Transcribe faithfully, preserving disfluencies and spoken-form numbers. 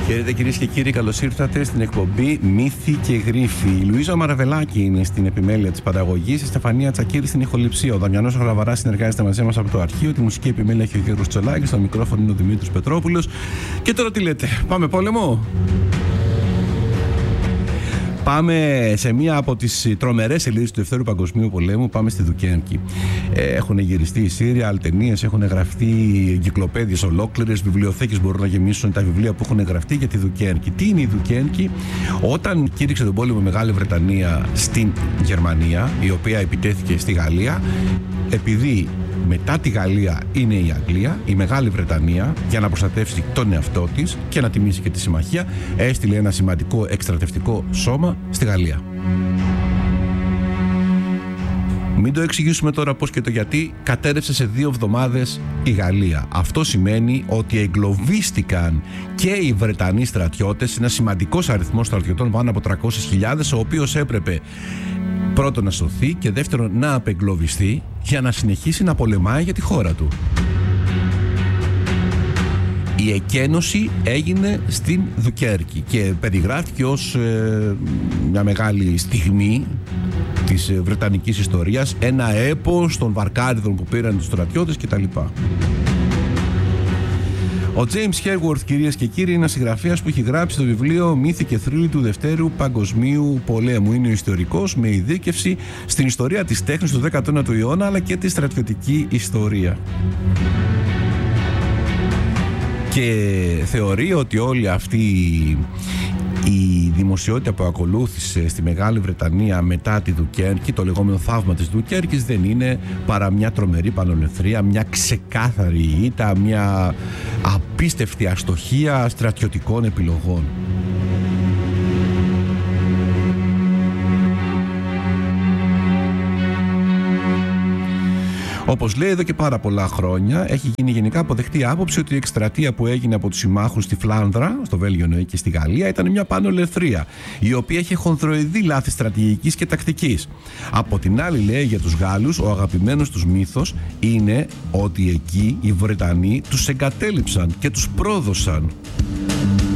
Χαίρετε κυρίες και κύριοι, καλώς ήρθατε στην εκπομπή Μύθοι και Γρίφοι. Η Λουίζα Μαραβελάκη είναι στην επιμέλεια της παραγωγής, η Στεφανία Τσακίρη στην ηχοληψία. Ο Δαμιανός Γραβαράς συνεργάζεται μαζί μας από το αρχείο. Τη μουσική επιμέλεια έχει ο Γιώργος Τσολάκης, στο μικρόφωνο είναι ο Δημήτρης Πετρόπουλος. Και τώρα τι λέτε, πάμε πόλεμο? Πάμε σε μία από τις τρομερές σελίδες του Δευτέρου Παγκοσμίου Πολέμου. Πάμε στη Δουκέρκη. Έχουν γυριστεί οι σύριαλ, ταινίες, έχουν γραφτεί εγκυκλοπαίδειες ολόκληρες, βιβλιοθήκες μπορούν να γεμίσουν τα βιβλία που έχουν γραφτεί για τη Δουκέρκη. Τι είναι η Δουκέρκη? Όταν κήρυξε τον πόλεμο η Μεγάλη Βρετανία στην Γερμανία, η οποία επιτέθηκε στη Γαλλία, επειδή μετά τη Γαλλία είναι η Αγγλία, η Μεγάλη Βρετανία, για να προστατεύσει τον εαυτό της και να τιμήσει και τη συμμαχία, έστειλε ένα σημαντικό εκστρατευτικό σώμα στη Γαλλία. Μην το εξηγήσουμε τώρα πώς και το γιατί. Κατέρευσε σε δύο εβδομάδες η Γαλλία. Αυτό σημαίνει ότι εγκλωβίστηκαν και οι Βρετανοί στρατιώτες, ένα σημαντικός αριθμός στρατιωτών, πάνω από τριακόσιες χιλιάδες, ο οποίος έπρεπε πρώτον να σωθεί και δεύτερον να απεγκλωβιστεί για να συνεχίσει να πολεμάει για τη χώρα του. Η εκένωση έγινε στην Δουκέρκη και περιγράφηκε ως ε, μια μεγάλη στιγμή της βρετανικής ιστορίας, ένα έπος των βαρκάριδων που πήραν τους στρατιώτες κτλ. Ο James Herworth, κυρίες και κύριοι, είναι ένας συγγραφέας που έχει γράψει το βιβλίο Μύθοι και Θρύλοι του Δευτέρου Παγκοσμίου Πολέμου. Είναι ο ιστορικός με ειδίκευση στην ιστορία της τέχνης του δέκατου ένατου αιώνα αλλά και τη στρατιωτική ιστορία. Και θεωρεί ότι όλη αυτή η δημοσιότητα που ακολούθησε στη Μεγάλη Βρετανία μετά τη Δουκέρκη, το λεγόμενο θαύμα της Δουκέρκης, δεν είναι παρά μια τρομερή πανολεθρία, μια ξεκάθαρη ήττα, μια απίστευτη αστοχία στρατιωτικών επιλογών. Όπως λέει, εδώ και πάρα πολλά χρόνια έχει γίνει γενικά αποδεκτή άποψη ότι η εκστρατεία που έγινε από τους συμμάχους στη Φλάνδρα, στο Βέλγιο και στη Γαλλία, ήταν μια πανολεθρία, η οποία είχε χονδροειδή λάθη στρατηγικής και τακτικής. Από την άλλη, λέει, για τους Γάλλους, ο αγαπημένος τους μύθος είναι ότι εκεί οι Βρετανοί τους εγκατέλειψαν και τους πρόδωσαν.